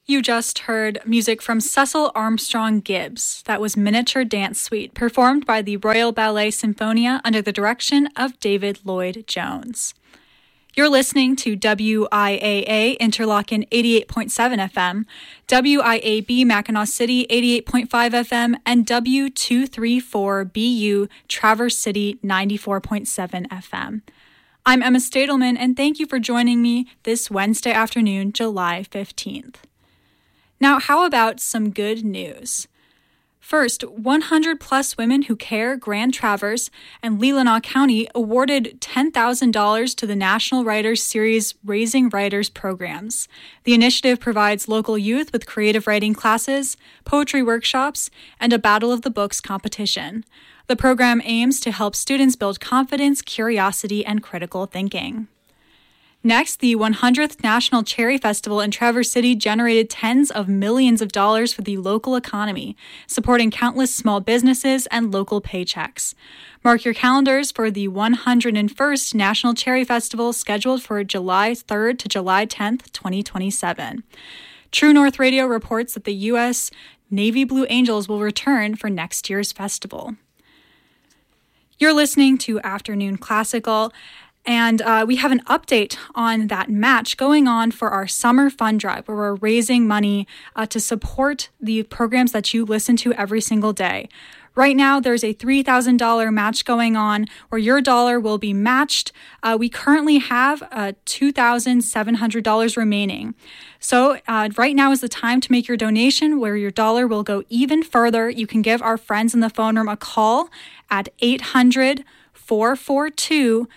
You just heard music from Cecil Armstrong Gibbs. That was Miniature Dance Suite, performed by the Royal Ballet Symphonia under the direction of David Lloyd Jones. You're listening to WIAA Interlochen 88.7 FM, WIAB Mackinac City 88.5 FM, and W234BU Traverse City 94.7 FM. I'm Emma Stadelman, and thank you for joining me this Wednesday afternoon, July 15th. Now, how about some good news? First, 100-plus Women Who Care Grand Traverse and Leelanau County awarded $10,000 to the National Writers Series Raising Writers programs. The initiative provides local youth with creative writing classes, poetry workshops, and a Battle of the Books competition. The program aims to help students build confidence, curiosity, and critical thinking. Next, the 100th National Cherry Festival in Traverse City generated tens of millions of dollars for the local economy, supporting countless small businesses and local paychecks. Mark your calendars for the 101st National Cherry Festival, scheduled for July 3rd to July 10th, 2027. True North Radio reports that the U.S. Navy Blue Angels will return for next year's festival. You're listening to Afternoon Classical, and we have an update on that match going on for our summer fund drive, where we're raising money to support the programs that you listen to every single day. Right now, there's a $3,000 match going on where your dollar will be matched. We currently have $2,700 remaining. So right now is the time to make your donation, where your dollar will go even further. You can give our friends in the phone room a call at 800-442-9422.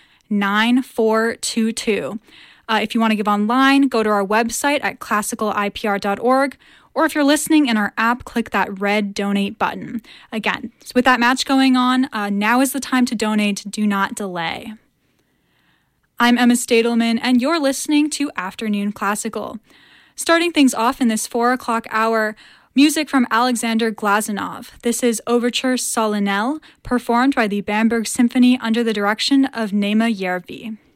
If you want to give online, go to our website at classicalipr.org, or if you're listening in our app, click that red donate button. Again, so with that match going on, now is the time to donate. Do not delay. I'm Emma Stadelman, and you're listening to Afternoon Classical. Starting things off in this 4 o'clock hour, music from Alexander Glazunov. This is Overture Solennelle, performed by the Bamberg Symphony under the direction of Nema Järvi.